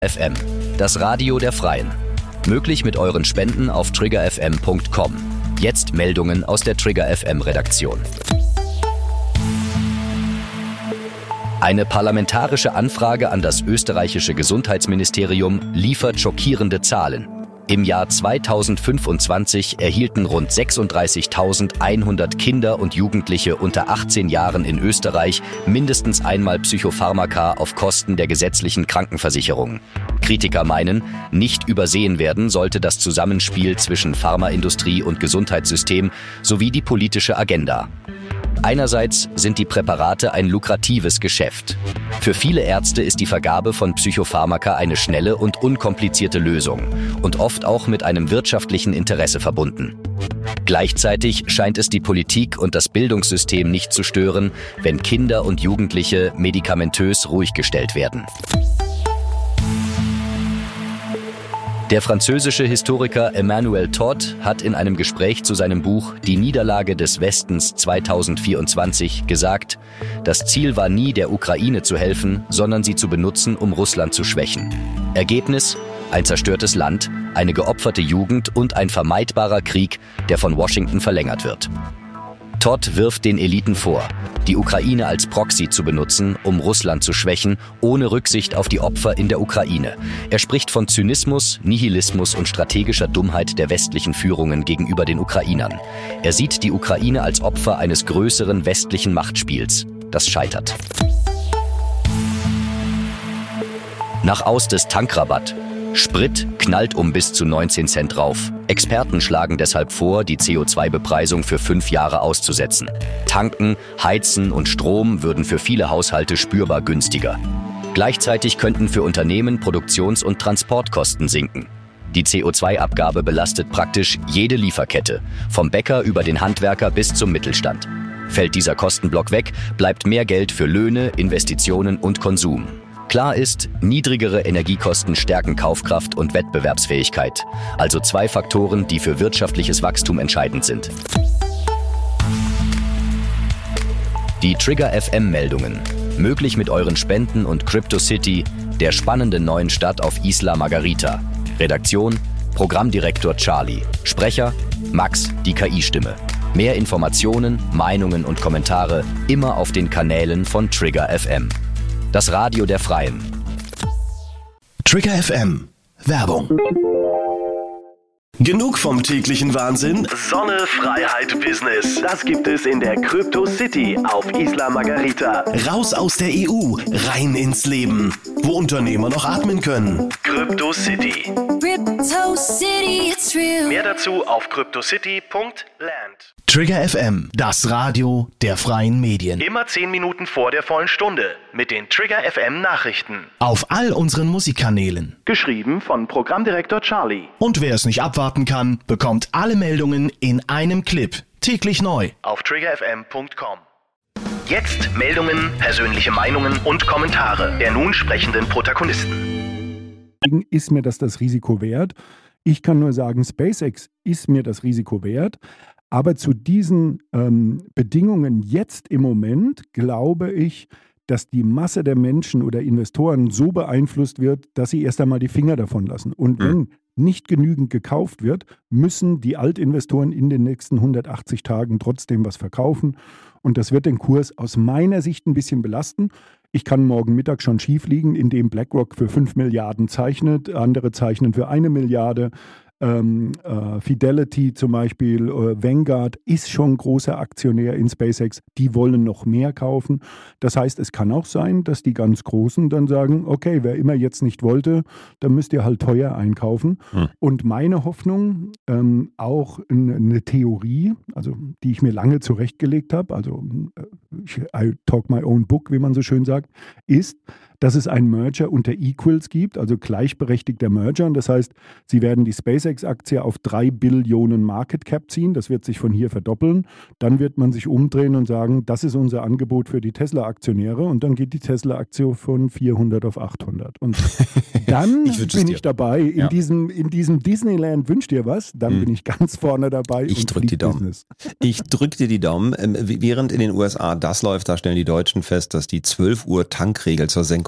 FM, das Radio der Freien. Möglich mit euren Spenden auf triggerfm.com. Jetzt Meldungen aus der Trigger FM Redaktion. Eine parlamentarische Anfrage an das österreichische Gesundheitsministerium liefert schockierende Zahlen. Im Jahr 2025 erhielten rund 36.100 Kinder und Jugendliche unter 18 Jahren in Österreich mindestens einmal Psychopharmaka auf Kosten der gesetzlichen Krankenversicherung. Kritiker meinen, nicht übersehen werden sollte das Zusammenspiel zwischen Pharmaindustrie und Gesundheitssystem sowie die politische Agenda. Einerseits sind die Präparate ein lukratives Geschäft. Für viele Ärzte ist die Vergabe von Psychopharmaka eine schnelle und unkomplizierte Lösung und oft auch mit einem wirtschaftlichen Interesse verbunden. Gleichzeitig scheint es die Politik und das Bildungssystem nicht zu stören, wenn Kinder und Jugendliche medikamentös ruhig gestellt werden. Der französische Historiker Emmanuel Todd hat in einem Gespräch zu seinem Buch Die Niederlage des Westens 2024 gesagt, das Ziel war nie, der Ukraine zu helfen, sondern sie zu benutzen, um Russland zu schwächen. Ergebnis? Ein zerstörtes Land, eine geopferte Jugend und ein vermeidbarer Krieg, der von Washington verlängert wird. Todd wirft den Eliten vor, die Ukraine als Proxy zu benutzen, um Russland zu schwächen, ohne Rücksicht auf die Opfer in der Ukraine. Er spricht von Zynismus, Nihilismus und strategischer Dummheit der westlichen Führungen gegenüber den Ukrainern. Er sieht die Ukraine als Opfer eines größeren westlichen Machtspiels, das scheitert. Nach Aus des Tankrabatt. Sprit knallt um bis zu 19 Cent drauf. Experten schlagen deshalb vor, die CO2-Bepreisung für 5 Jahre auszusetzen. Tanken, Heizen und Strom würden für viele Haushalte spürbar günstiger. Gleichzeitig könnten für Unternehmen Produktions- und Transportkosten sinken. Die CO2-Abgabe belastet praktisch jede Lieferkette, vom Bäcker über den Handwerker bis zum Mittelstand. Fällt dieser Kostenblock weg, bleibt mehr Geld für Löhne, Investitionen und Konsum. Klar ist, niedrigere Energiekosten stärken Kaufkraft und Wettbewerbsfähigkeit. Also 2 Faktoren, die für wirtschaftliches Wachstum entscheidend sind. Die Trigger FM-Meldungen. Möglich mit euren Spenden und CryptoCity, der spannenden neuen Stadt auf Isla Margarita. Redaktion: Programmdirektor Charlie. Sprecher: Max, die KI-Stimme. Mehr Informationen, Meinungen und Kommentare immer auf den Kanälen von Trigger FM. Das Radio der Freien. Trigger FM. Werbung. Genug vom täglichen Wahnsinn? Sonne, Freiheit, Business. Das gibt es in der Crypto City auf Isla Margarita. Raus aus der EU, rein ins Leben. Wo Unternehmer noch atmen können. Crypto City. Crypto City, it's real. Mehr dazu auf cryptocity.land. Trigger FM, das Radio der freien Medien. Immer 10 Minuten vor der vollen Stunde mit den Trigger FM Nachrichten. Auf all unseren Musikkanälen. Geschrieben von Programmdirektor Charlie. Und wer es nicht abwarten kann, bekommt alle Meldungen in einem Clip. Täglich neu. Auf triggerfm.com. Jetzt Meldungen, persönliche Meinungen und Kommentare der nun sprechenden Protagonisten. Ist mir das Risiko wert? Ich kann nur sagen, SpaceX ist mir das Risiko wert. Aber zu diesen Bedingungen jetzt im Moment glaube ich, dass die Masse der Menschen oder Investoren so beeinflusst wird, dass sie erst einmal die Finger davon lassen. Und wenn nicht genügend gekauft wird, müssen die Altinvestoren in den nächsten 180 Tagen trotzdem was verkaufen. Und das wird den Kurs aus meiner Sicht ein bisschen belasten. Ich kann morgen Mittag schon schief liegen, indem BlackRock für 5 Milliarden zeichnet, andere zeichnen für 1 Milliarde. Fidelity zum Beispiel, Vanguard ist schon großer Aktionär in SpaceX, die wollen noch mehr kaufen. Das heißt, es kann auch sein, dass die ganz Großen dann sagen, okay, wer immer jetzt nicht wollte, dann müsst ihr halt teuer einkaufen. Und meine Hoffnung, auch eine Theorie, also die ich mir lange zurechtgelegt habe, also I talk my own book, wie man so schön sagt, ist, dass es einen Merger unter Equals gibt, also gleichberechtigter Merger. Und das heißt, sie werden die SpaceX-Aktie auf 3 Billionen Market Cap ziehen. Das wird sich von hier verdoppeln. Dann wird man sich umdrehen und sagen, das ist unser Angebot für die Tesla-Aktionäre. Und dann geht die Tesla-Aktie von 400 auf 800. Und dann bin ich dabei. In diesem Disneyland wünscht dir was. Dann bin ich ganz vorne dabei. Ich drücke die Daumen. Ich drücke dir die Daumen. Während in den USA das läuft, da stellen die Deutschen fest, dass die 12 Uhr Tankregel zur Senkung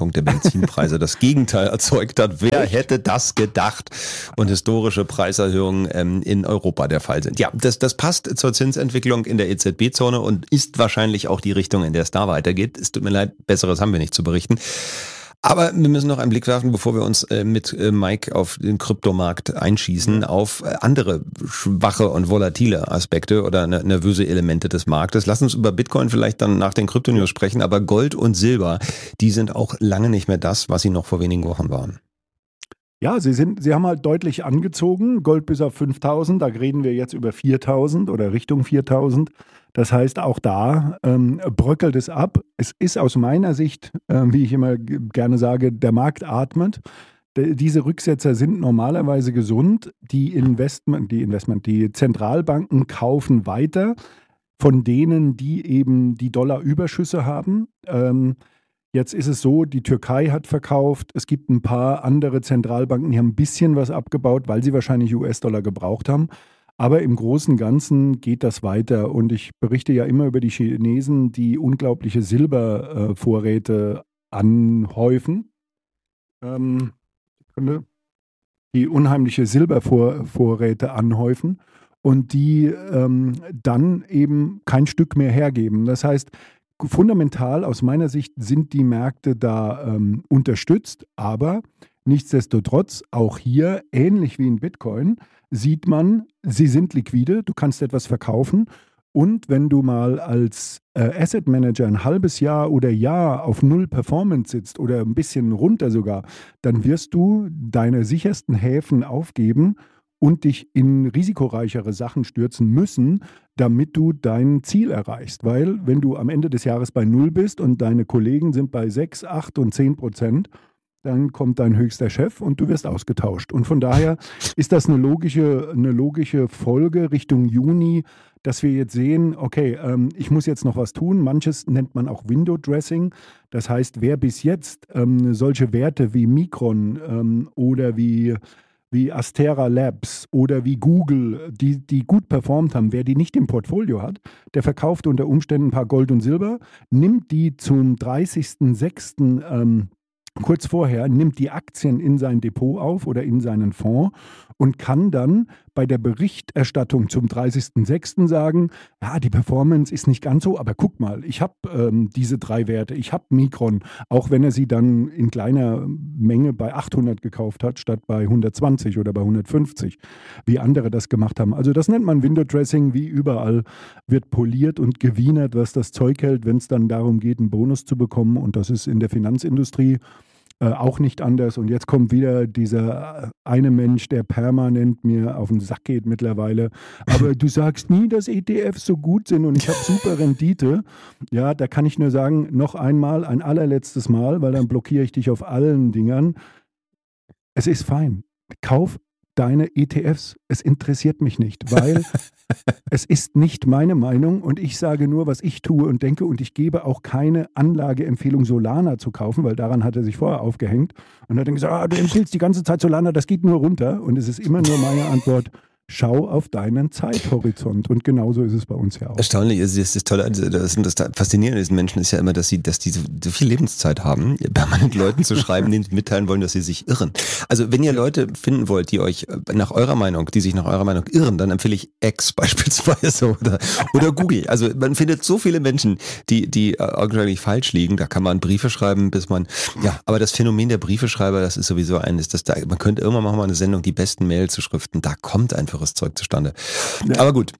Senkung der Benzinpreise das Gegenteil erzeugt hat. Wer hätte das gedacht? Und historische Preiserhöhungen in Europa der Fall sind. Ja, das passt zur Zinsentwicklung in der EZB-Zone und ist wahrscheinlich auch die Richtung, in der es da weitergeht. Es tut mir leid, Besseres haben wir nicht zu berichten. Aber wir müssen noch einen Blick werfen, bevor wir uns mit Mike auf den Kryptomarkt einschießen, auf andere schwache und volatile Aspekte oder nervöse Elemente des Marktes. Lass uns über Bitcoin vielleicht dann nach den Kryptonews sprechen, aber Gold und Silber, die sind auch lange nicht mehr das, was sie noch vor wenigen Wochen waren. Ja, sie haben halt deutlich angezogen, Gold bis auf 5.000, da reden wir jetzt über 4.000 oder Richtung 4.000. Das heißt, auch da bröckelt es ab. Es ist aus meiner Sicht, wie ich immer gerne sage, der Markt atmet. Diese Rücksetzer sind normalerweise gesund. Die Zentralbanken kaufen weiter von denen, die eben die Dollarüberschüsse haben. Jetzt ist es so, die Türkei hat verkauft. Es gibt ein paar andere Zentralbanken, die haben ein bisschen was abgebaut, weil sie wahrscheinlich US-Dollar gebraucht haben. Aber im Großen und Ganzen geht das weiter. Und ich berichte ja immer über die Chinesen, die unglaubliche Silbervorräte anhäufen. Die unheimliche Silbervorräte anhäufen und die dann eben kein Stück mehr hergeben. Das heißt, fundamental aus meiner Sicht sind die Märkte da unterstützt, aber nichtsdestotrotz auch hier, ähnlich wie in Bitcoin, sieht man, sie sind liquide, du kannst etwas verkaufen und wenn du mal als Asset Manager ein halbes Jahr oder Jahr auf Null Performance sitzt oder ein bisschen runter sogar, dann wirst du deine sichersten Häfen aufgeben und dich in risikoreichere Sachen stürzen müssen, damit du dein Ziel erreichst. Weil wenn du am Ende des Jahres bei Null bist und deine Kollegen sind bei 6, 8 und 10%, dann kommt dein höchster Chef und du wirst ausgetauscht. Und von daher ist das eine logische Folge Richtung Juni, dass wir jetzt sehen, okay, ich muss jetzt noch was tun. Manches nennt man auch Window Dressing. Das heißt, wer bis jetzt solche Werte wie Micron oder wie Astera Labs oder wie Google, die gut performt haben, wer die nicht im Portfolio hat, der verkauft unter Umständen ein paar Gold und Silber, nimmt die zum 30.06. Kurz vorher, nimmt die Aktien in sein Depot auf oder in seinen Fonds und kann dann bei der Berichterstattung zum 30.06. sagen, ja, die Performance ist nicht ganz so, aber guck mal, ich habe diese 3 Werte, ich habe Micron, auch wenn er sie dann in kleiner Menge bei 800 gekauft hat, statt bei 120 oder bei 150, wie andere das gemacht haben. Also das nennt man Window Dressing, wie überall wird poliert und gewienert, was das Zeug hält, wenn es dann darum geht, einen Bonus zu bekommen, und das ist in der Finanzindustrie auch nicht anders. Und jetzt kommt wieder dieser eine Mensch, der permanent mir auf den Sack geht mittlerweile. Aber du sagst nie, dass ETFs so gut sind und ich habe super Rendite. Ja, da kann ich nur sagen, noch einmal, ein allerletztes Mal, weil dann blockiere ich dich auf allen Dingern. Es ist fein. Kauf deine ETFs. Es interessiert mich nicht, weil es ist nicht meine Meinung und ich sage nur, was ich tue und denke, und ich gebe auch keine Anlageempfehlung, Solana zu kaufen, weil daran hat er sich vorher aufgehängt und hat dann gesagt, du empfiehlst die ganze Zeit Solana, das geht nur runter, und es ist immer nur meine Antwort: Schau auf deinen Zeithorizont. Und genauso ist es bei uns ja auch. Erstaunlich, das Tolle, das Faszinierende an diesen Menschen ist ja immer, dass die so viel Lebenszeit haben, permanent Leuten zu schreiben, denen sie mitteilen wollen, dass sie sich irren. Also wenn ihr Leute finden wollt, die sich nach eurer Meinung irren, dann empfehle ich X beispielsweise oder Google. Also man findet so viele Menschen, die augenscheinlich falsch liegen. Da kann man Briefe schreiben, aber das Phänomen der Briefeschreiber, das ist sowieso man könnte irgendwann machen wir eine Sendung, die besten Mailzuschriften, da kommt einfach Zeug zustande. Ja. Aber gut,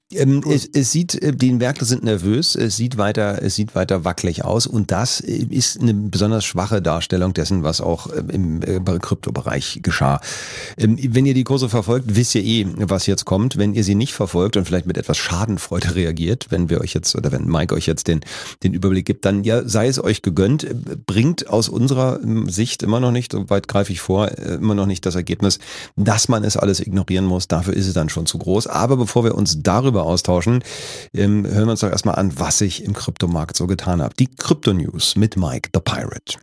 die Märkte sind nervös, es sieht weiter wackelig aus, und das ist eine besonders schwache Darstellung dessen, was auch im Kryptobereich geschah. Wenn ihr die Kurse verfolgt, wisst ihr was jetzt kommt. Wenn ihr sie nicht verfolgt und vielleicht mit etwas Schadenfreude reagiert, wenn Mike euch jetzt den Überblick gibt, dann ja, sei es euch gegönnt, bringt aus unserer Sicht immer noch nicht, so weit greife ich vor, immer noch nicht das Ergebnis, dass man es alles ignorieren muss. Dafür ist es dann schon zu groß. Aber bevor wir uns darüber austauschen, hören wir uns doch erstmal an, was sich im Kryptomarkt so getan hat. Die Krypto-News mit Mike the Pirate.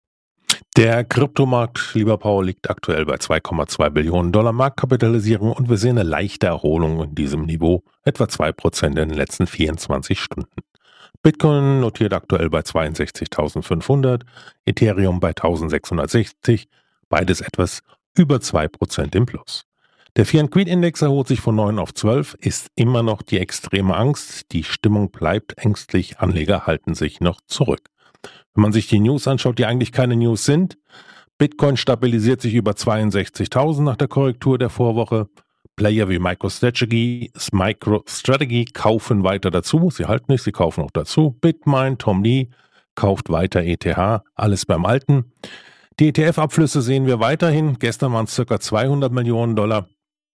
Der Kryptomarkt, lieber Paul, liegt aktuell bei 2,2 Billionen Dollar Marktkapitalisierung und wir sehen eine leichte Erholung in diesem Niveau, etwa 2% in den letzten 24 Stunden. Bitcoin notiert aktuell bei 62.500, Ethereum bei 1.660, beides etwas über 2% im Plus. Der Fear and Greed Index erholt sich von 9 auf 12, ist immer noch die extreme Angst. Die Stimmung bleibt ängstlich, Anleger halten sich noch zurück. Wenn man sich die News anschaut, die eigentlich keine News sind, Bitcoin stabilisiert sich über 62.000 nach der Korrektur der Vorwoche. Player wie MicroStrategy kaufen weiter dazu. Sie halten nicht, sie kaufen auch dazu. Bitmain, Tom Lee kauft weiter ETH, alles beim Alten. Die ETF-Abflüsse sehen wir weiterhin. Gestern waren es ca. 200 Millionen Dollar.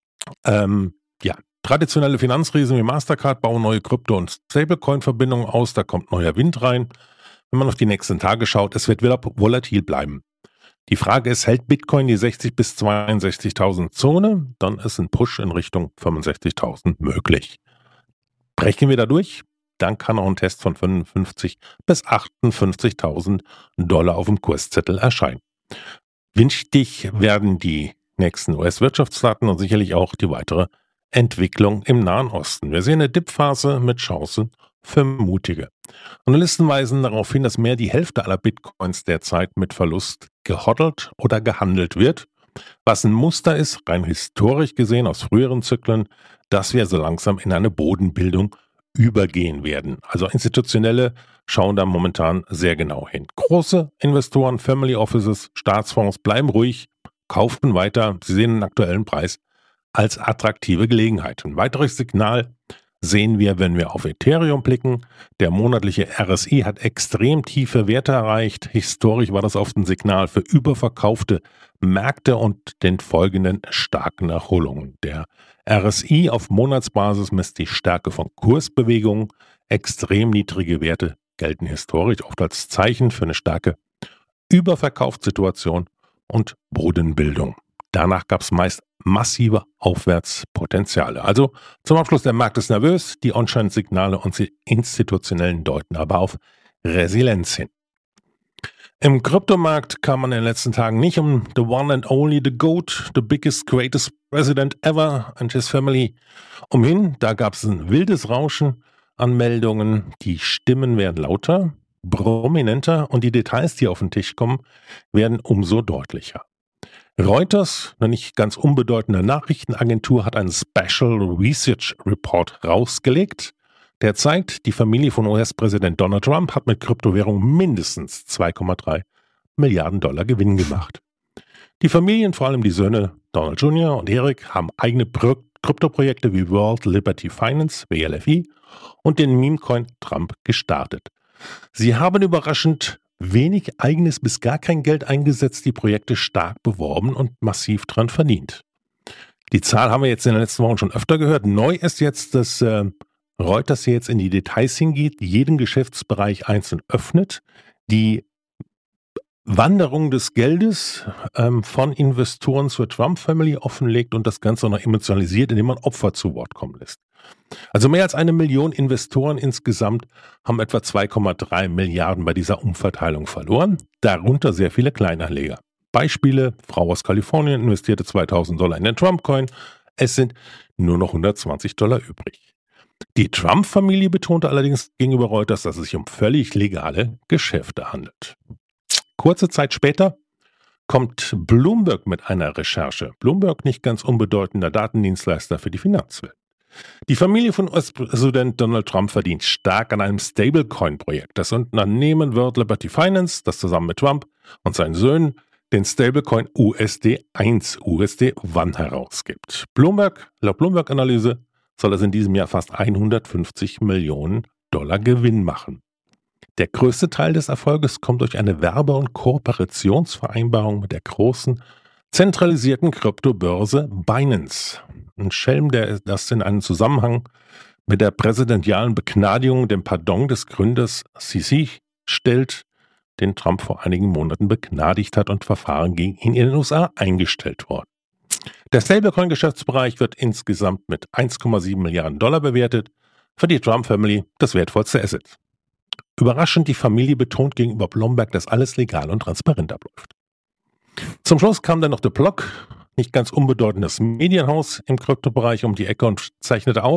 Traditionelle Finanzriesen wie Mastercard bauen neue Krypto- und Stablecoin-Verbindungen aus. Da kommt neuer Wind rein. Wenn man auf die nächsten Tage schaut, es wird wieder volatil bleiben. Die Frage ist, hält Bitcoin die 60.000 bis 62.000 Zone? Dann ist ein Push in Richtung 65.000 möglich. Brechen wir da durch? Dann kann auch ein Test von 55.000 bis 58.000 Dollar auf dem Kurszettel erscheinen. Wichtig werden die nächsten US-Wirtschaftsdaten und sicherlich auch die weitere Entwicklung im Nahen Osten. Wir sehen eine Dip-Phase mit Chancen für Mutige. Analysten weisen darauf hin, dass mehr die Hälfte aller Bitcoins derzeit mit Verlust gehodlt oder gehandelt wird, was ein Muster ist, rein historisch gesehen aus früheren Zyklen, dass wir so langsam in eine Bodenbildung übergehen werden. Also Institutionelle schauen da momentan sehr genau hin. Große Investoren, Family Offices, Staatsfonds bleiben ruhig, kaufen weiter. Sie sehen den aktuellen Preis als attraktive Gelegenheit. Ein weiteres Signal sehen wir, wenn wir auf Ethereum blicken. Der monatliche RSI hat extrem tiefe Werte erreicht. Historisch war das oft ein Signal für überverkaufte Märkte und den folgenden starken Erholungen. Der RSI auf Monatsbasis misst die Stärke von Kursbewegungen. Extrem niedrige Werte gelten historisch oft als Zeichen für eine starke Überverkaufssituation und Bodenbildung. Danach gab es meist massive Aufwärtspotenziale. Also zum Abschluss, der Markt ist nervös, die On-Chain-Signale und die institutionellen deuten aber auf Resilienz hin. Im Kryptomarkt kam man in den letzten Tagen nicht um the one and only, the GOAT, the biggest, greatest president ever and his family umhin. Da gab es ein wildes Rauschen an Meldungen. Die Stimmen werden lauter, prominenter und die Details, die auf den Tisch kommen, werden umso deutlicher. Reuters, eine nicht ganz unbedeutende Nachrichtenagentur, hat einen Special Research Report rausgelegt. Der zeigt, die Familie von US-Präsident Donald Trump hat mit Kryptowährungen mindestens 2,3 Milliarden Dollar Gewinn gemacht. Die Familien, vor allem die Söhne Donald Jr. und Eric, haben eigene Kryptoprojekte wie World Liberty Finance, WLFI, und den Meme-Coin Trump gestartet. Sie haben überraschend wenig eigenes bis gar kein Geld eingesetzt, die Projekte stark beworben und massiv dran verdient. Die Zahl haben wir jetzt in den letzten Wochen schon öfter gehört. Neu ist jetzt, dass Reuters hier jetzt in die Details hingeht, jeden Geschäftsbereich einzeln öffnet, die Wanderung des Geldes von Investoren zur Trump-Family offenlegt und das Ganze noch emotionalisiert, indem man Opfer zu Wort kommen lässt. Also mehr als 1 Million Investoren insgesamt haben etwa 2,3 Milliarden bei dieser Umverteilung verloren, darunter sehr viele Kleinanleger. Beispiele: Frau aus Kalifornien investierte $2.000 in den Trump-Coin, es sind nur noch $120 übrig. Die Trump-Familie betonte allerdings gegenüber Reuters, dass es sich um völlig legale Geschäfte handelt. Kurze Zeit später kommt Bloomberg mit einer Recherche. Bloomberg, nicht ganz unbedeutender Datendienstleister für die Finanzwelt. Die Familie von US-Präsident Donald Trump verdient stark an einem Stablecoin-Projekt. Das Unternehmen World Liberty Finance, das zusammen mit Trump und seinen Söhnen den Stablecoin USD1, USD1 herausgibt. Laut Bloomberg-Analyse soll es in diesem Jahr fast 150 Millionen Dollar Gewinn machen. Der größte Teil des Erfolges kommt durch eine Werbe- und Kooperationsvereinbarung mit der großen zentralisierten Kryptobörse Binance. Ein Schelm, der das in einen Zusammenhang mit der präsidentialen Begnadigung, dem Pardon des Gründers Sisi stellt, den Trump vor einigen Monaten begnadigt hat und Verfahren gegen ihn in den USA eingestellt worden. Der Stablecoin-Geschäftsbereich wird insgesamt mit 1,7 Milliarden Dollar bewertet, für die Trump-Family das wertvollste Asset. Überraschend, die Familie betont gegenüber Bloomberg, dass alles legal und transparent abläuft. Zum Schluss kam dann noch The Block, nicht ganz unbedeutendes Medienhaus im Kryptobereich, um die Ecke und zeichnete auf: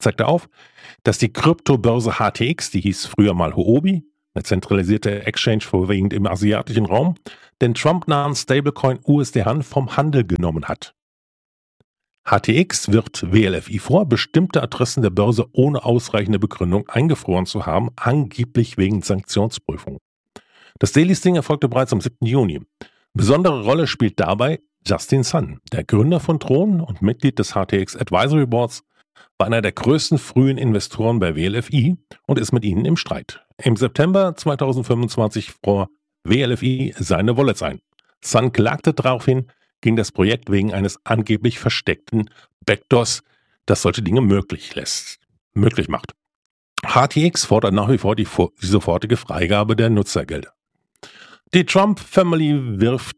zeigte auf, dass die Kryptobörse HTX, die hieß früher mal Huobi, eine zentralisierte Exchange vorwiegend im asiatischen Raum, den Trump-nahen Stablecoin USD-Han vom Handel genommen hat. HTX wirft WLFI vor, bestimmte Adressen der Börse ohne ausreichende Begründung eingefroren zu haben, angeblich wegen Sanktionsprüfung. Das Delisting erfolgte bereits am 7. Juni. Besondere Rolle spielt dabei Justin Sun, der Gründer von Tron und Mitglied des HTX Advisory Boards, war einer der größten frühen Investoren bei WLFI und ist mit ihnen im Streit. Im September 2025 fror WLFI seine Wallets ein. Sun klagte daraufhin gegen das Projekt wegen eines angeblich versteckten Backdoors, das solche Dinge möglich macht. HTX fordert nach wie vor die sofortige Freigabe der Nutzergelder. Die Trump-Family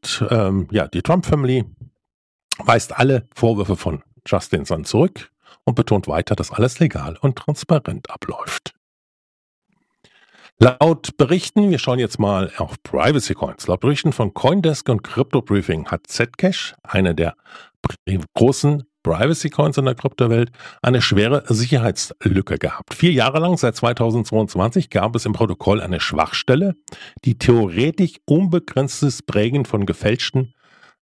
weist alle Vorwürfe von Justin Sun zurück und betont weiter, dass alles legal und transparent abläuft. Laut Berichten, wir schauen jetzt mal auf Privacy Coins, laut Berichten von Coindesk und Crypto Briefing hat Zcash, eine der großen Privacy Coins in der Kryptowelt, eine schwere Sicherheitslücke gehabt. 4 Jahre lang, seit 2022, gab es im Protokoll eine Schwachstelle, die theoretisch unbegrenztes Prägen von gefälschten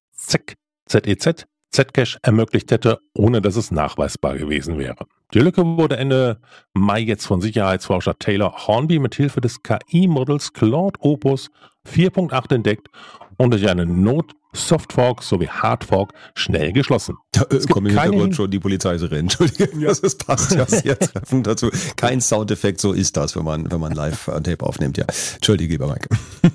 Zcash ermöglicht hätte, ohne dass es nachweisbar gewesen wäre. Die Lücke wurde Ende Mai jetzt von Sicherheitsforscher Taylor Hornby mit Hilfe des KI-Modells Claude Opus 4.8 entdeckt und durch einen Not-Softfork sowie Hardfork schnell geschlossen. Da kommt im Hintergrund schon die Polizei zu rennen. Entschuldige, das passt ja sehr treffend dazu. Kein Soundeffekt, so ist das, wenn man live Tape aufnimmt. Ja, Entschuldige, lieber Mike.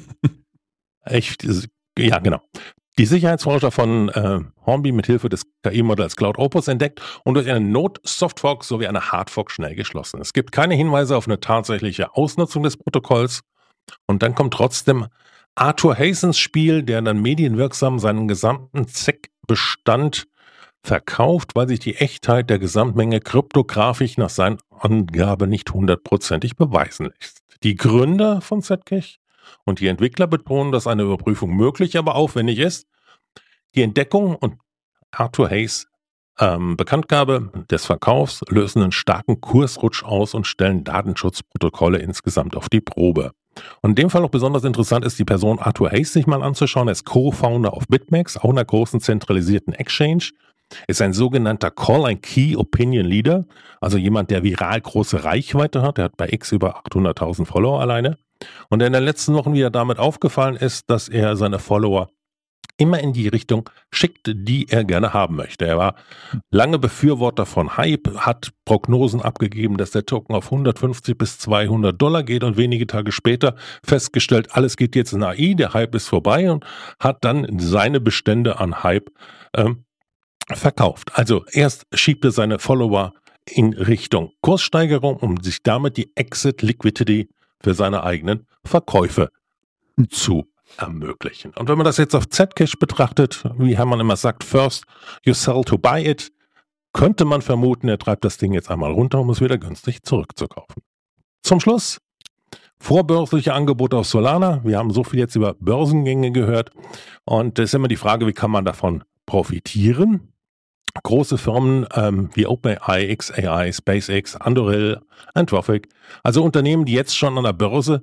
Ja, genau. Die Sicherheitsforscher von Hornby mit Hilfe des KI-Modells Cloud Opus entdeckt und durch einen Not-Softfork sowie eine Hardfork schnell geschlossen. Es gibt keine Hinweise auf eine tatsächliche Ausnutzung des Protokolls. Und dann kommt trotzdem Arthur Hayes ins Spiel, der dann medienwirksam seinen gesamten ZEC-Bestand verkauft, weil sich die Echtheit der Gesamtmenge kryptografisch nach seinen Angaben nicht 100%ig beweisen lässt. Die Gründer von Zcash und die Entwickler betonen, dass eine Überprüfung möglich, aber aufwendig ist. Die Entdeckung und Arthur Hayes Bekanntgabe des Verkaufs lösen einen starken Kursrutsch aus und stellen Datenschutzprotokolle insgesamt auf die Probe. Und in dem Fall auch besonders interessant ist, die Person Arthur Hayes sich mal anzuschauen. Er ist Co-Founder auf BitMEX, auch einer großen zentralisierten Exchange. Ist ein sogenannter Key Opinion Leader, also jemand, der viral große Reichweite hat. Er hat bei X über 800.000 Follower alleine. Und der in den letzten Wochen wieder damit aufgefallen ist, dass er seine Follower immer in die Richtung schickt, die er gerne haben möchte. Er war lange Befürworter von Hype, hat Prognosen abgegeben, dass der Token auf 150 bis $200 geht und wenige Tage später festgestellt, alles geht jetzt in AI, der Hype ist vorbei und hat dann seine Bestände an Hype verkauft. Also erst schiebt er seine Follower in Richtung Kurssteigerung, um sich damit die Exit Liquidity für seine eigenen Verkäufe zu ermöglichen. Und wenn man das jetzt auf Zcash betrachtet, wie Hermann immer sagt, first you sell to buy it, könnte man vermuten, er treibt das Ding jetzt einmal runter, um es wieder günstig zurückzukaufen. Zum Schluss, vorbörsliche Angebote auf Solana. Wir haben so viel jetzt über Börsengänge gehört und es ist immer die Frage, wie kann man davon profitieren? Große Firmen wie OpenAI, xAI, SpaceX, Anduril, Anthropic, also Unternehmen, die jetzt schon an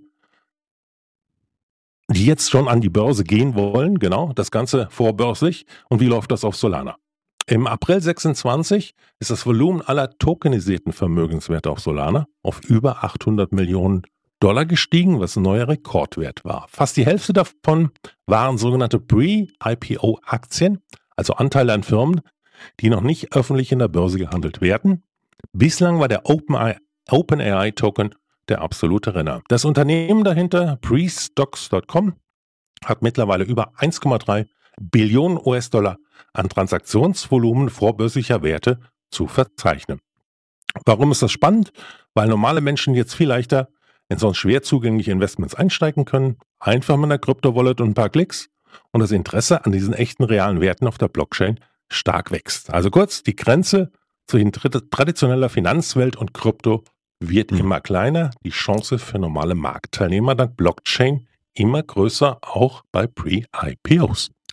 die Börse gehen wollen, genau, das Ganze vorbörslich. Und wie läuft das auf Solana? Im April 26 ist das Volumen aller tokenisierten Vermögenswerte auf Solana auf über $800 Millionen gestiegen, was ein neuer Rekordwert war. Fast die Hälfte davon waren sogenannte Pre-IPO-Aktien, also Anteile an Firmen, die noch nicht öffentlich in der Börse gehandelt werden. Bislang war der OpenAI-Token der absolute Renner. Das Unternehmen dahinter, Prestocks.com, hat mittlerweile über 1,3 Billionen US-Dollar an Transaktionsvolumen vorbörslicher Werte zu verzeichnen. Warum ist das spannend? Weil normale Menschen jetzt viel leichter in sonst schwer zugängliche Investments einsteigen können, einfach mit einer Krypto-Wallet und ein paar Klicks und das Interesse an diesen echten realen Werten auf der Blockchain stark wächst. Also kurz, die Grenze zwischen traditioneller Finanzwelt und Krypto wird immer kleiner, die Chance für normale Marktteilnehmer dank Blockchain immer größer, auch bei Pre-IPOs.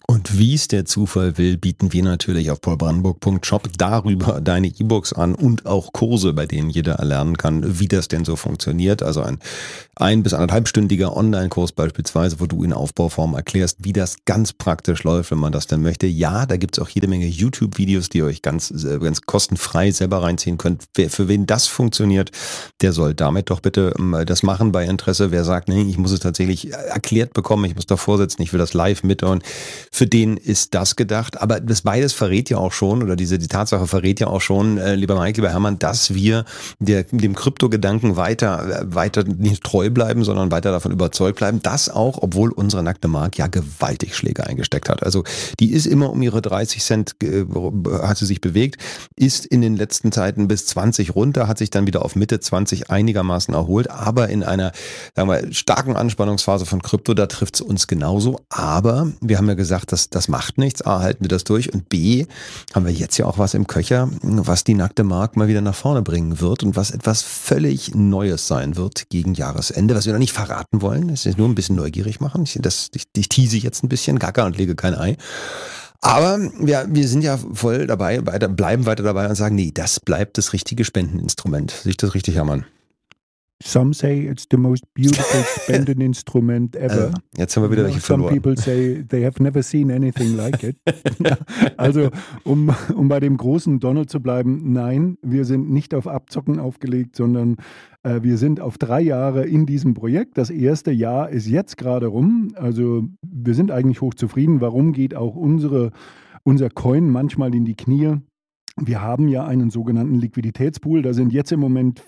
Und wie es der Zufall will, bieten wir natürlich auf paulbrandenburg.shop darüber deine E-Books an und auch Kurse, bei denen jeder erlernen kann, wie das denn so funktioniert. Also ein bis 1,5-stündiger Online-Kurs beispielsweise, wo du in Aufbauform erklärst, wie das ganz praktisch läuft, wenn man das denn möchte. Ja, da gibt's auch jede Menge YouTube-Videos, die ihr euch ganz kostenfrei selber reinziehen könnt. Für wen das funktioniert, der soll damit doch bitte das machen bei Interesse. Wer sagt, nee, ich muss es tatsächlich erklärt bekommen, ich muss davor sitzen, ich will das live mit und für den ist das gedacht. Aber das beides verrät ja auch schon, oder die Tatsache verrät ja auch schon, lieber Mike, lieber Hermann, dass wir dem Kryptogedanken weiter nicht treu bleiben, sondern weiter davon überzeugt bleiben, dass auch, obwohl unsere nackte Mark ja gewaltig Schläge eingesteckt hat. Also die ist immer um ihre 30 Cent, hat sie sich bewegt, ist in den letzten Zeiten bis 20 runter, hat sich dann wieder auf Mitte 20 einigermaßen erholt, aber in einer, sagen wir, starken Anspannungsphase von Krypto, da trifft es uns genauso. Aber wir haben ja gesagt, das macht nichts. A, halten wir das durch und B, haben wir jetzt ja auch was im Köcher, was die nackte Mark mal wieder nach vorne bringen wird und was etwas völlig Neues sein wird gegen Jahresende, was wir noch nicht verraten wollen. Das ist nur ein bisschen neugierig machen. Ich tease jetzt ein bisschen, gaga und lege kein Ei. Aber wir sind ja voll dabei, bleiben weiter dabei und sagen, nee, das bleibt das richtige Spendeninstrument. Sehe ich das richtig, Hermann? Some say it's the most beautiful Spendeninstrument ever. Jetzt haben wir wieder welche verloren. Some people say they have never seen anything like it. Also, um bei dem großen Donald zu bleiben, nein, wir sind nicht auf Abzocken aufgelegt, sondern wir sind auf 3 Jahre in diesem Projekt. Das erste Jahr ist jetzt gerade rum. Also, wir sind eigentlich hochzufrieden. Warum geht auch unser Coin manchmal in die Knie? Wir haben ja einen sogenannten Liquiditätspool, da sind jetzt im Moment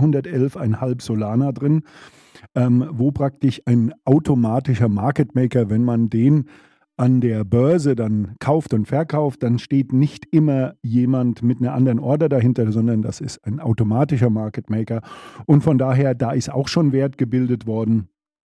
411,5 Solana drin, wo praktisch ein automatischer Market Maker, wenn man den an der Börse dann kauft und verkauft, dann steht nicht immer jemand mit einer anderen Order dahinter, sondern das ist ein automatischer Market Maker. Und von daher, da ist auch schon Wert gebildet worden.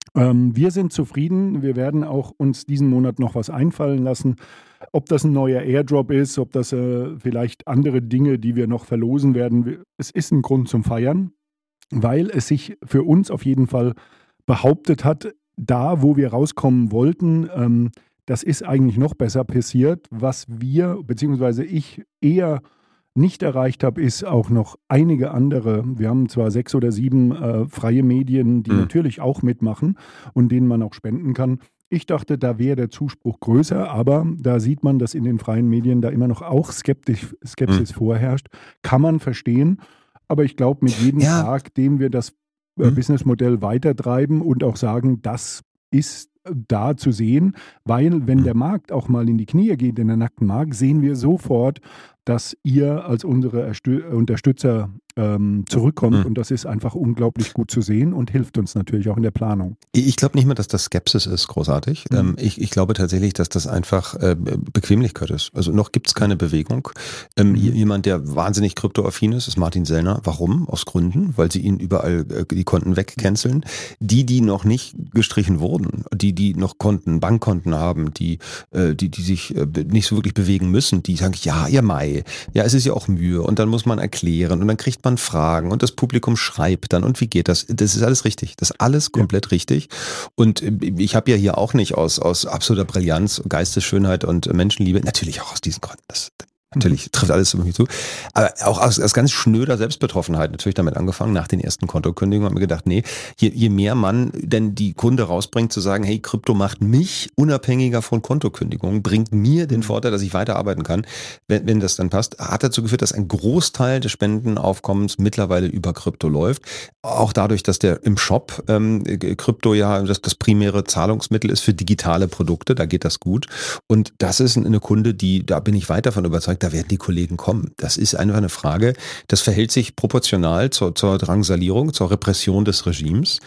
Wir sind zufrieden, wir werden auch uns diesen Monat noch was einfallen lassen. Ob das ein neuer Airdrop ist, ob das vielleicht andere Dinge, die wir noch verlosen werden. Es ist ein Grund zum Feiern, weil es sich für uns auf jeden Fall behauptet hat, da wo wir rauskommen wollten, das ist eigentlich noch besser passiert. Was wir, beziehungsweise ich eher nicht erreicht habe, ist auch noch einige andere. Wir haben zwar 6 oder 7 freie Medien, die natürlich auch mitmachen und denen man auch spenden kann. Ich dachte, da wäre der Zuspruch größer, aber da sieht man, dass in den freien Medien da immer noch auch Skepsis vorherrscht. Kann man verstehen, aber ich glaube, mit jedem Tag, dem wir das Businessmodell weitertreiben und auch sagen, das ist da zu sehen, weil wenn der Markt auch mal in die Knie geht, in der nackten Markt, sehen wir sofort, dass ihr als unsere Unterstützer zurückkommt und das ist einfach unglaublich gut zu sehen und hilft uns natürlich auch in der Planung. Ich glaube nicht mehr, dass das Skepsis ist, großartig. Ich glaube tatsächlich, dass das einfach Bequemlichkeit ist. Also noch gibt es keine Bewegung. Jemand, der wahnsinnig kryptoaffin ist Martin Sellner. Warum? Aus Gründen, weil sie ihn überall die Konten wegcanceln. Die noch nicht gestrichen wurden, die noch Konten, Bankkonten haben, die sich nicht so wirklich bewegen müssen, die sagen, ja, ihr Mai, ja, es ist ja auch Mühe und dann muss man erklären und dann kriegt man Fragen und das Publikum schreibt dann und wie geht das? Das ist alles richtig. Das ist alles komplett richtig. Und ich habe ja hier auch nicht aus absoluter Brillanz, Geistesschönheit und Menschenliebe, natürlich auch aus diesen Gründen. Natürlich trifft alles irgendwie zu. Aber auch aus ganz schnöder Selbstbetroffenheit natürlich damit angefangen. Nach den ersten Kontokündigungen haben wir gedacht, nee, je mehr man denn die Kunde rausbringt, zu sagen, hey, Krypto macht mich unabhängiger von Kontokündigungen, bringt mir den Vorteil, dass ich weiterarbeiten kann, wenn das dann passt, hat dazu geführt, dass ein Großteil des Spendenaufkommens mittlerweile über Krypto läuft. Auch dadurch, dass der im Shop Krypto ja das primäre Zahlungsmittel ist für digitale Produkte, da geht das gut. Und das ist eine Kunde, da bin ich weit davon überzeugt, da werden die Kollegen kommen. Das ist einfach eine Frage, das verhält sich proportional zur Drangsalierung, zur Repression des Regimes.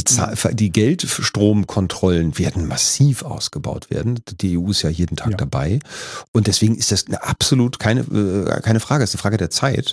Die Geldstromkontrollen werden massiv ausgebaut werden. Die EU ist ja jeden Tag dabei. Und deswegen ist das absolut keine Frage. Es ist eine Frage der Zeit,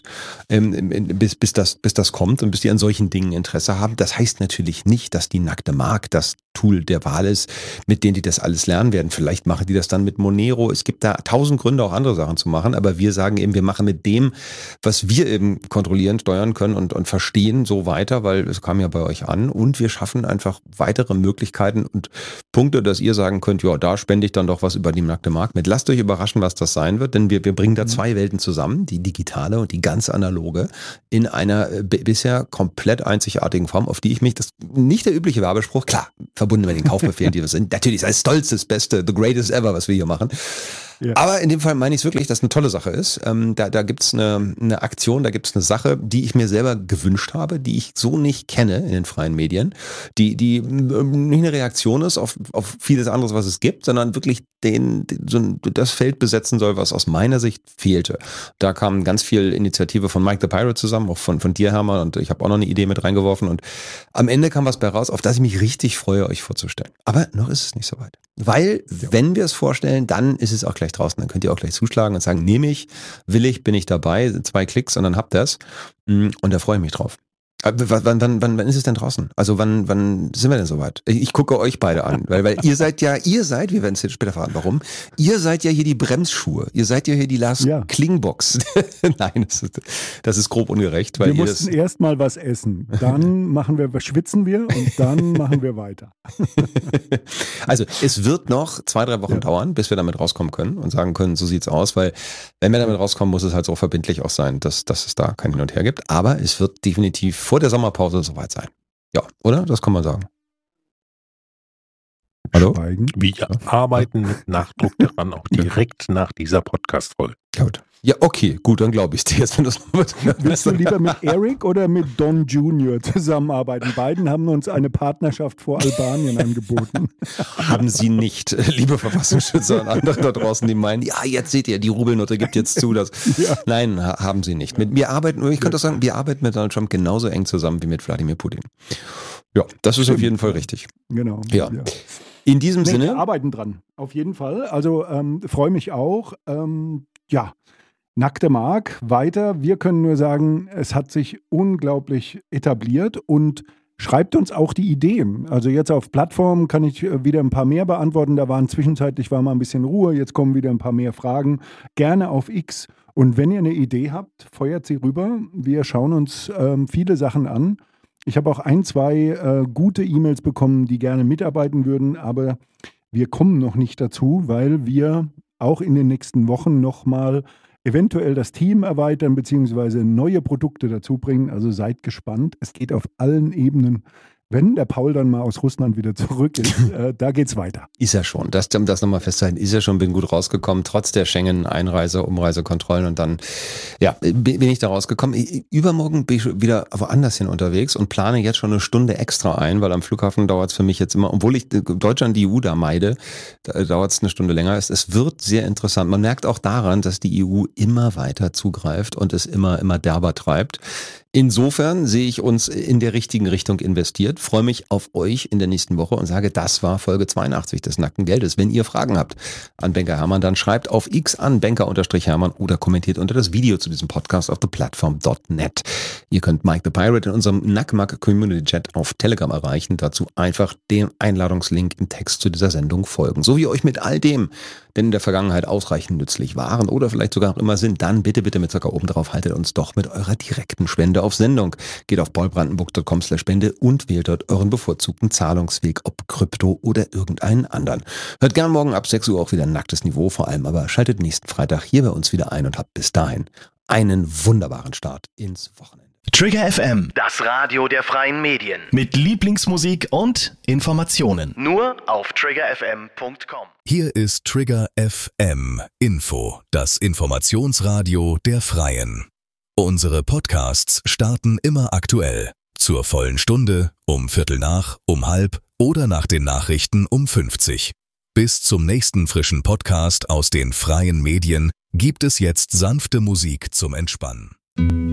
bis das kommt und bis die an solchen Dingen Interesse haben. Das heißt natürlich nicht, dass die nackte Mark das Tool der Wahl ist, mit denen die das alles lernen werden. Vielleicht machen die das dann mit Monero. Es gibt da 1000 Gründe, auch andere Sachen zu machen, aber wir sagen eben, wir machen mit dem, was wir eben kontrollieren, steuern können und verstehen, so weiter, weil es kam ja bei euch an, und wir schaffen einfach weitere Möglichkeiten und Punkte, dass ihr sagen könnt, ja, da spende ich dann doch was über die nackte Markt mit. Lasst euch überraschen, was das sein wird, denn wir bringen da zwei Welten zusammen, die digitale und die ganz analoge, in einer bisher komplett einzigartigen Form, auf die ich mich, das nicht der übliche Werbespruch, klar, verbunden mit den Kaufbefehlen, die wir sind, natürlich das Stolz, das Beste, the greatest ever, was wir hier machen. Ja. Aber in dem Fall meine ich es wirklich, dass es eine tolle Sache ist. Da gibt es eine Aktion, da gibt es eine Sache, die ich mir selber gewünscht habe, die ich so nicht kenne in den freien Medien, die nicht eine Reaktion ist auf vieles anderes, was es gibt, sondern wirklich das Feld besetzen soll, was aus meiner Sicht fehlte. Da kam ganz viel Initiative von Mike the Pirate zusammen, auch von dir, Hermann, und ich habe auch noch eine Idee mit reingeworfen, und am Ende kam was bei raus, auf das ich mich richtig freue, euch vorzustellen. Aber noch ist es nicht so weit. Weil, wenn wir es vorstellen, dann ist es auch gleich draußen. Dann könnt ihr auch gleich zuschlagen und sagen, nehme ich, will ich, bin ich dabei, 2 Klicks und dann habt ihr es. Und da freue ich mich drauf. Wann ist es denn draußen? Also wann sind wir denn soweit? Ich gucke euch beide an, weil ihr seid, wir werden es jetzt später verraten, warum. Ihr seid ja hier die Bremsschuhe. Ihr seid ja hier die Lars Klingbox. Nein, das ist grob ungerecht. Weil wir mussten erst mal was essen. Dann schwitzen wir und dann machen wir weiter. Also es wird noch 2-3 Wochen dauern, bis wir damit rauskommen können und sagen können, so sieht's aus, weil wenn wir damit rauskommen, muss es halt so verbindlich auch sein, dass es da kein Hin und Her gibt. Aber es wird definitiv vor der Sommerpause soweit sein. Ja, oder? Das kann man sagen. Hallo? Schweigen. Wir arbeiten mit Nachdruck daran, auch direkt nach dieser Podcast-Folge. Gut. Ja, okay, gut, dann glaube ich dir jetzt, wenn das Willst du lieber mit Eric oder mit Don Junior zusammenarbeiten? Beiden haben uns eine Partnerschaft vor Albanien angeboten. Haben sie nicht, liebe Verfassungsschützer und andere da draußen, die meinen, ja, jetzt seht ihr, die Rubelnote gibt jetzt zu. Nein, haben sie nicht. Wir arbeiten mit Donald Trump genauso eng zusammen wie mit Wladimir Putin. Ja, das ist auf jeden Fall richtig. Genau. Ja. In diesem Sinne. Wir arbeiten dran, auf jeden Fall. Also freue mich auch. Nackte Mark, weiter. Wir können nur sagen, es hat sich unglaublich etabliert, und schreibt uns auch die Ideen. Also jetzt auf Plattformen kann ich wieder ein paar mehr beantworten. Zwischenzeitlich war mal ein bisschen Ruhe, jetzt kommen wieder ein paar mehr Fragen. Gerne auf X. Und wenn ihr eine Idee habt, feuert sie rüber. Wir schauen uns viele Sachen an. Ich habe auch 1-2 gute E-Mails bekommen, die gerne mitarbeiten würden, aber wir kommen noch nicht dazu, weil wir auch in den nächsten Wochen nochmal eventuell das Team erweitern bzw. neue Produkte dazu bringen. Also seid gespannt. Es geht auf allen Ebenen. Wenn der Paul dann mal aus Russland wieder zurück ist, da geht's weiter. Ist er schon. Das nochmal festhalten, ist er schon, bin gut rausgekommen, trotz der Schengen-Einreise, Umreisekontrollen, und dann, bin ich da rausgekommen. Übermorgen bin ich wieder woanders hin unterwegs und plane jetzt schon eine Stunde extra ein, weil am Flughafen dauert es für mich jetzt immer, obwohl ich Deutschland, die EU da meide, da dauert es eine Stunde länger. Es wird sehr interessant. Man merkt auch daran, dass die EU immer weiter zugreift und es immer derber treibt. Insofern sehe ich uns in der richtigen Richtung investiert, freue mich auf euch in der nächsten Woche und sage, das war Folge 82 des Nackten Geldes. Wenn ihr Fragen habt an Banker Hermann, dann schreibt auf X an Banker-Hermann oder kommentiert unter das Video zu diesem Podcast auf theplattform.net. Ihr könnt Mike the Pirate in unserem Nackmark Community Chat auf Telegram erreichen. Dazu einfach dem Einladungslink im Text zu dieser Sendung folgen. So wie euch mit all dem, denn in der Vergangenheit ausreichend nützlich waren oder vielleicht sogar noch immer sind, dann bitte mit Zucker oben drauf, haltet uns doch mit eurer direkten Spende auf Sendung. Geht auf paulbrandenburg.com/Spende und wählt dort euren bevorzugten Zahlungsweg, ob Krypto oder irgendeinen anderen. Hört gern morgen ab 6 Uhr auch wieder Nacktes Niveau, vor allem aber schaltet nächsten Freitag hier bei uns wieder ein und habt bis dahin einen wunderbaren Start ins Wochenende. Trigger FM, das Radio der freien Medien. Mit Lieblingsmusik und Informationen. Nur auf triggerfm.com. Hier ist Trigger FM Info, das Informationsradio der Freien. Unsere Podcasts starten immer aktuell. Zur vollen Stunde, um 7:15, um 12:30 oder nach den Nachrichten um 50. Bis zum nächsten frischen Podcast aus den freien Medien gibt es jetzt sanfte Musik zum Entspannen.